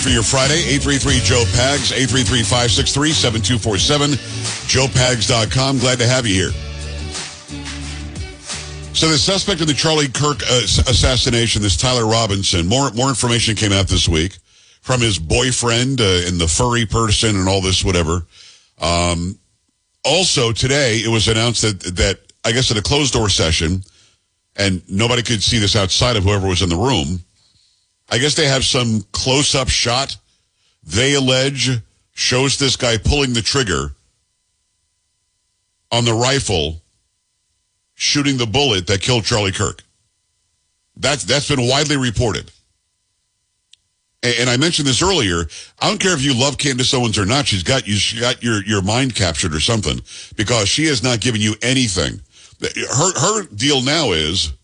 for your Friday. 833-JOE-PAGS, 833-563-7247, joepags.com. Glad to have you here. So the suspect in the Charlie Kirk assassination, this Tyler Robinson, more information came out this week from his boyfriend and the furry person and all this whatever. Also today, it was announced that I guess at a closed-door session, and nobody could see this outside of whoever was in the room, I guess they have some close-up shot, they allege, shows this guy pulling the trigger on the rifle, shooting the bullet that killed Charlie Kirk. That's been widely reported. And I mentioned this earlier. I don't care if you love Candace Owens or not. She got your mind captured or something, because she has not given you anything. Her deal now is,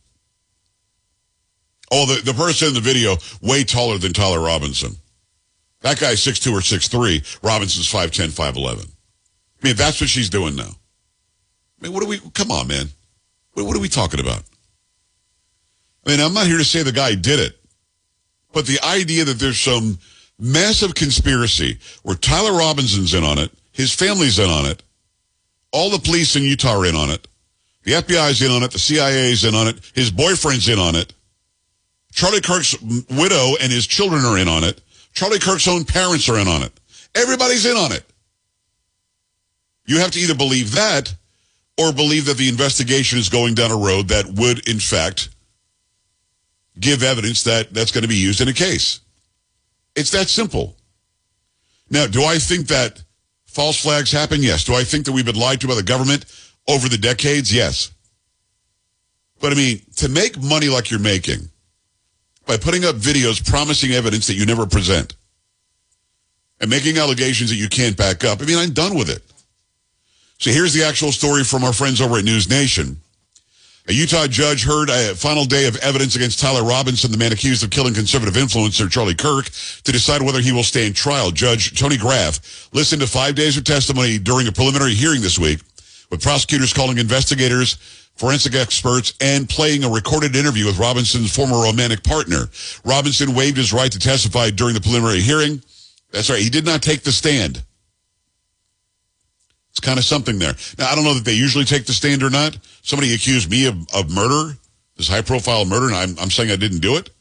the person in the video, way taller than Tyler Robinson. That guy's 6'2" or 6'3". Robinson's 5'10", 5'11". I mean, that's what she's doing now. I mean, come on, man. What are we talking about? I mean, I'm not here to say the guy did it, but the idea that there's some massive conspiracy where Tyler Robinson's in on it, his family's in on it, all the police in Utah are in on it, the FBI's in on it, the CIA's in on it, his boyfriend's in on it, Charlie Kirk's widow and his children are in on it, Charlie Kirk's own parents are in on it. Everybody's in on it. You have to either believe that or believe that the investigation is going down a road that would, in fact, give evidence that's going to be used in a case. It's that simple. Now, do I think that false flags happen? Yes. Do I think that we've been lied to by the government over the decades? Yes. But I mean, to make money like you're making by putting up videos promising evidence that you never present and making allegations that you can't back up, I mean, I'm done with it. So here's the actual story from our friends over at News Nation. A Utah judge heard a final day of evidence against Tyler Robinson, the man accused of killing conservative influencer Charlie Kirk, to decide whether he will stand trial. Judge Tony Graff listened to 5 days of testimony during a preliminary hearing this week, with prosecutors calling investigators, forensic experts, and playing a recorded interview with Robinson's former romantic partner. Robinson waived his right to testify during the preliminary hearing. That's right, he did not take the stand. It's kind of something there. Now, I don't know that they usually take the stand or not. Somebody accused me of murder, this high-profile murder, and I'm saying I didn't do it.